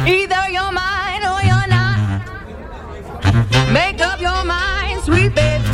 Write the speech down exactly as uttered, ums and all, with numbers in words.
Either you're mine or you're not. Make up your mind, sweet baby.